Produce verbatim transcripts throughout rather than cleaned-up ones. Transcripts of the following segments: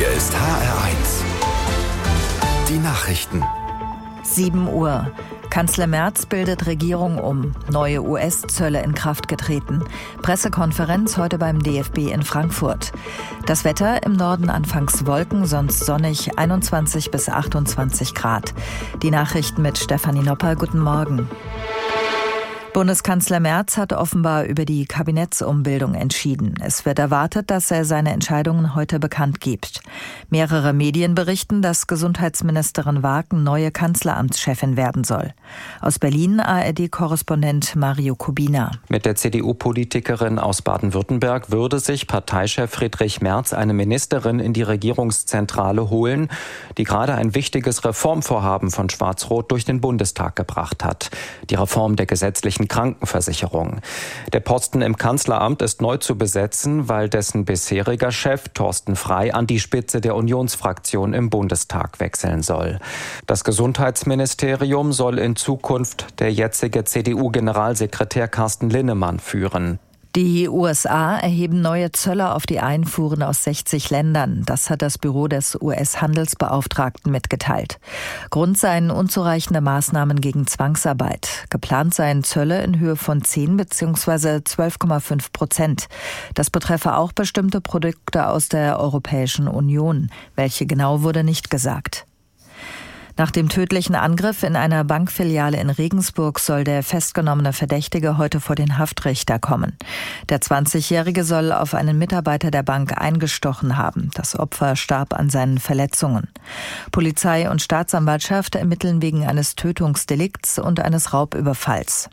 Hier ist H R eins. Die Nachrichten. sieben Uhr. Kanzler Merz bildet Regierung um. Neue U S-Zölle in Kraft getreten. Pressekonferenz heute beim D F B in Frankfurt. Das Wetter: im Norden anfangs Wolken, sonst sonnig, einundzwanzig bis achtundzwanzig Grad. Die Nachrichten mit Stefanie Nopper. Guten Morgen. Bundeskanzler Merz hat offenbar über die Kabinettsumbildung entschieden. Es wird erwartet, dass er seine Entscheidungen heute bekannt gibt. Mehrere Medien berichten, dass Gesundheitsministerin Wagen neue Kanzleramtschefin werden soll. Aus Berlin A R D-Korrespondent Mario Kubina. Mit der C D U-Politikerin aus Baden-Württemberg würde sich Parteichef Friedrich Merz eine Ministerin in die Regierungszentrale holen, die gerade ein wichtiges Reformvorhaben von Schwarz-Rot durch den Bundestag gebracht hat. Die Reform der gesetzlichen Krankenversicherung. Der Posten im Kanzleramt ist neu zu besetzen, weil dessen bisheriger Chef Thorsten Frey an die Spitze der Unionsfraktion im Bundestag wechseln soll. Das Gesundheitsministerium soll in Zukunft der jetzige C D U-Generalsekretär Carsten Linnemann führen. Die U S A erheben neue Zölle auf die Einfuhren aus sechzig Ländern. Das hat das Büro des U S-Handelsbeauftragten mitgeteilt. Grund seien unzureichende Maßnahmen gegen Zwangsarbeit. Geplant seien Zölle in Höhe von zehn bzw. zwölf Komma fünf Prozent. Das betreffe auch bestimmte Produkte aus der Europäischen Union. Welche genau, wurde nicht gesagt. Nach dem tödlichen Angriff in einer Bankfiliale in Regensburg soll der festgenommene Verdächtige heute vor den Haftrichter kommen. Der zwanzigjährige soll auf einen Mitarbeiter der Bank eingestochen haben. Das Opfer starb an seinen Verletzungen. Polizei und Staatsanwaltschaft ermitteln wegen eines Tötungsdelikts und eines Raubüberfalls.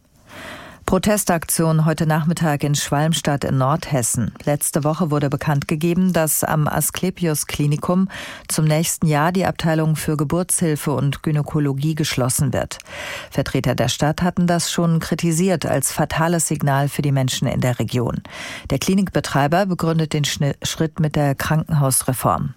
Protestaktion heute Nachmittag in Schwalmstadt in Nordhessen. Letzte Woche wurde bekannt gegeben, dass am Asklepios-Klinikum zum nächsten Jahr die Abteilung für Geburtshilfe und Gynäkologie geschlossen wird. Vertreter der Stadt hatten das schon kritisiert als fatales Signal für die Menschen in der Region. Der Klinikbetreiber begründet den Schritt mit der Krankenhausreform.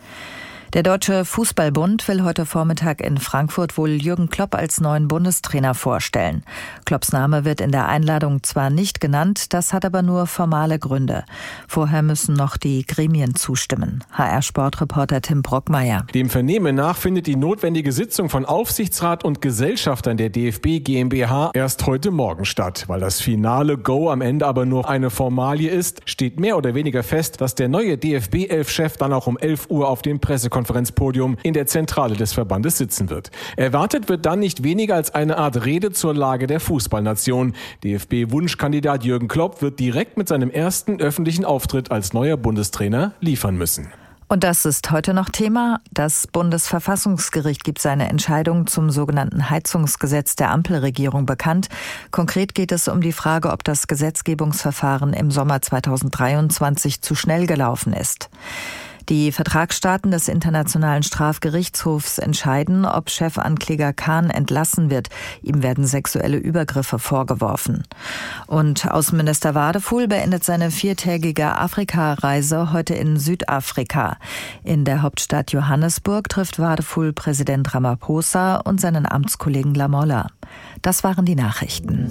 Der Deutsche Fußballbund will heute Vormittag in Frankfurt wohl Jürgen Klopp als neuen Bundestrainer vorstellen. Klopps Name wird in der Einladung zwar nicht genannt, das hat aber nur formale Gründe. Vorher müssen noch die Gremien zustimmen. H R-Sportreporter Tim Brockmeier. Dem Vernehmen nach findet die notwendige Sitzung von Aufsichtsrat und Gesellschaftern der D F B GmbH erst heute Morgen statt. Weil das finale Go am Ende aber nur eine Formalie ist, steht mehr oder weniger fest, dass der neue D F B-Elf-Chef dann auch um elf Uhr auf dem Pressekonferenz Konferenzpodium in der Zentrale des Verbandes sitzen wird. Erwartet wird dann nicht weniger als eine Art Rede zur Lage der Fußballnation. D F B-Wunschkandidat Jürgen Klopp wird direkt mit seinem ersten öffentlichen Auftritt als neuer Bundestrainer liefern müssen. Und das ist heute noch Thema. Das Bundesverfassungsgericht gibt seine Entscheidung zum sogenannten Heizungsgesetz der Ampelregierung bekannt. Konkret geht es um die Frage, ob das Gesetzgebungsverfahren im Sommer zweitausenddreiundzwanzig zu schnell gelaufen ist. Die Vertragsstaaten des Internationalen Strafgerichtshofs entscheiden, ob Chefankläger Khan entlassen wird. Ihm werden sexuelle Übergriffe vorgeworfen. Und Außenminister Wadefuhl beendet seine viertägige Afrika-Reise heute in Südafrika. In der Hauptstadt Johannesburg trifft Wadefuhl Präsident Ramaphosa und seinen Amtskollegen Lamola. Das waren die Nachrichten.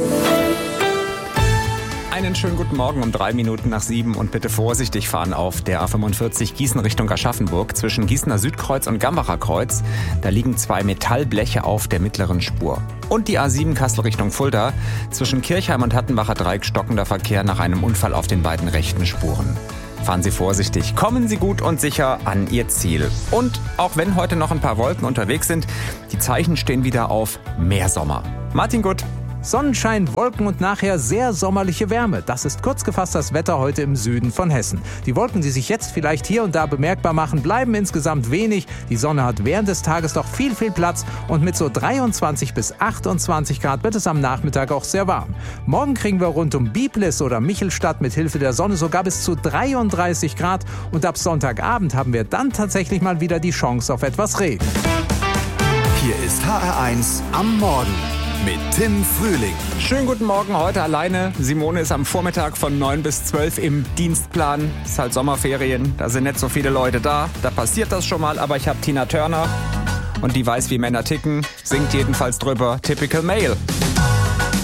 Einen schönen guten Morgen um drei Minuten nach sieben und bitte vorsichtig fahren auf der A fünfundvierzig Gießen Richtung Aschaffenburg zwischen Gießener Südkreuz und Gambacher Kreuz. Da liegen zwei Metallbleche auf der mittleren Spur. Und die A sieben Kassel Richtung Fulda zwischen Kirchheim und Hattenbacher Dreieck stockender Verkehr nach einem Unfall auf den beiden rechten Spuren. Fahren Sie vorsichtig, kommen Sie gut und sicher an Ihr Ziel. Und auch wenn heute noch ein paar Wolken unterwegs sind, die Zeichen stehen wieder auf mehr Sommer. Martin Gutt. Sonnenschein, Wolken und nachher sehr sommerliche Wärme. Das ist kurz gefasst das Wetter heute im Süden von Hessen. Die Wolken, die sich jetzt vielleicht hier und da bemerkbar machen, bleiben insgesamt wenig. Die Sonne hat während des Tages doch viel, viel Platz und mit so dreiundzwanzig bis achtundzwanzig Grad wird es am Nachmittag auch sehr warm. Morgen kriegen wir rund um Biblis oder Michelstadt mit Hilfe der Sonne sogar bis zu dreiunddreißig Grad und ab Sonntagabend haben wir dann tatsächlich mal wieder die Chance auf etwas Regen. Hier ist H R eins am Morgen mit Tim Frühling. Schönen guten Morgen, heute alleine. Simone ist am Vormittag von neun bis zwölf im Dienstplan. Ist halt Sommerferien, da sind nicht so viele Leute da. Da passiert das schon mal, aber ich habe Tina Turner und die weiß, wie Männer ticken, singt jedenfalls drüber Typical Male.